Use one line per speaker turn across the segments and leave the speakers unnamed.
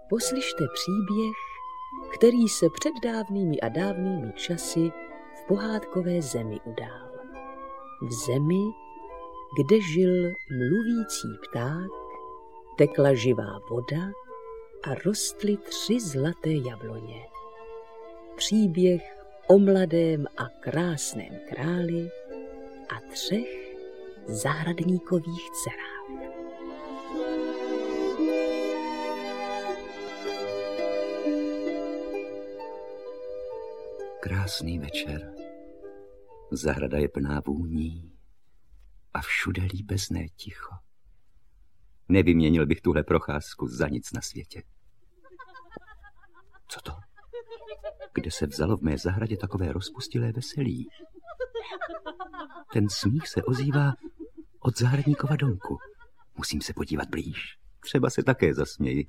poslyšte příběh, který se před dávnými a dávnými časy v pohádkové zemi udál. V zemi, kde žil mluvící pták, tekla živá voda a rostly 3 zlaté jabloně. Příběh o mladém a krásném králi a 3 zahradníkových dcerách.
Krásný večer. Zahrada je plná vůní a všude líbezné ticho. Nevyměnil bych tuhle procházku za nic na světě. Co to? Kde se vzalo v mé zahradě takové rozpustilé veselí? Ten smích se ozývá od zahradníkova domku. Musím se podívat blíž. Třeba se také zasměji.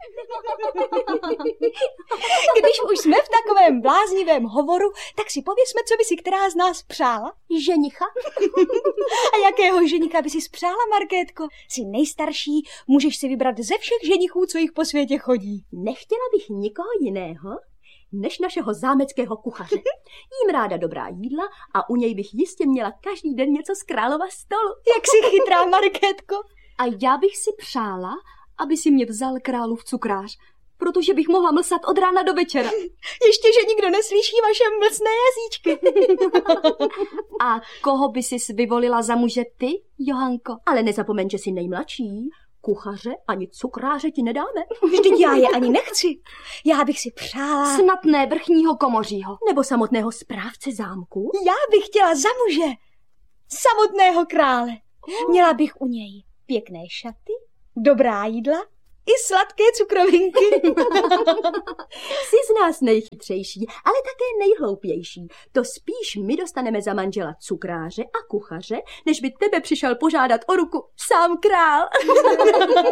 Když už jsme v takovém bláznivém hovoru, tak si pověsme, co by si která z nás přála.
Ženicha?
A jakého ženicha by si spřála, Markétko? Jsi nejstarší, můžeš si vybrat ze všech ženichů, co jich po světě chodí.
Nechtěla bych nikoho jiného, než našeho zámeckého kuchaře. Jím ráda dobrá jídla a u něj bych jistě měla každý den něco z králova stolu.
Jak jsi chytrá, Markétko.
A já bych si přála, aby si mě vzal králův cukrář, protože bych mohla mlsat od rána do večera.
Ještě, že nikdo neslyší vaše mlsné jazyčky.
A koho by si vyvolila za muže ty, Johanko? Ale nezapomeň, že jsi nejmladší. Kuchaře ani cukráře ti nedáme.
Vždyť já je ani nechci. Já bych si přála...
Snad ne vrchního komořího.
Nebo samotného správce zámku. Já bych chtěla za muže samotného krále. Měla bych u něj pěkné šaty, dobrá jídla i sladké cukrovinky.
Jsi z nás nejchytřejší, ale také nejhloupější. To spíš my dostaneme za manžela cukráře a kuchaře, než by tebe přišel požádat o ruku sám král.